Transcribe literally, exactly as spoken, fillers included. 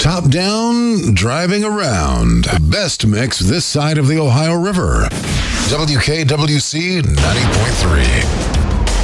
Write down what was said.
top down, driving around. The best mix this side of the Ohio River. W K W C ninety point three.